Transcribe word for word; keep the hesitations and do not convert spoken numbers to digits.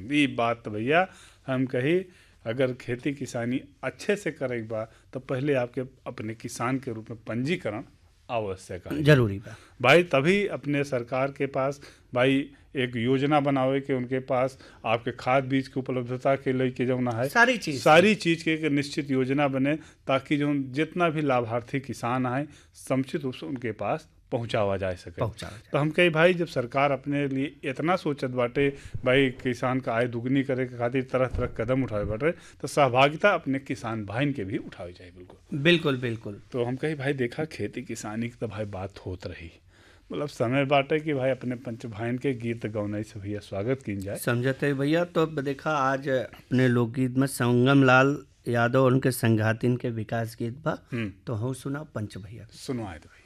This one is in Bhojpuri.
ये बात तो भैया हम कही, अगर खेती किसानी अच्छे से करे बा तो पहले आपके अपने किसान के रूप में पंजीकरण आवश्यक है, जरूरी बा भाई। तभी अपने सरकार के पास भाई एक योजना बनावे कि उनके पास आपके खाद बीज की उपलब्धता के लेके जो ना है सारी चीज सारी चीज़ के एक निश्चित योजना बने, ताकि जो जितना भी लाभार्थी किसान आए समुचित रूप से उनके पास पहुंचावा जा सके। पहुंचावा जाए। तो हम कही भाई जब सरकार अपने लिए इतना सोचत बाटे भाई किसान का आय दुगनी करे के खातिर तरह तरह कदम उठावे बाटे, तो सहभागिता अपने किसान भाई के भी उठावे जाए। बिल्कुल बिल्कुल बिल्कुल। तो हम कही भाई देखा खेती किसानी की तो भाई बात होत रही, मतलब समय बाटे कि भाई अपने पंच भाइन के गीत गौनाई से भैया स्वागत की जाए। समझते भैया। तो देखा आज अपने लोकगीत में संगम लाल यादव और उनके संघातिन के विकास गीत बा, तो हम सुना पंच भैया सुनवाए।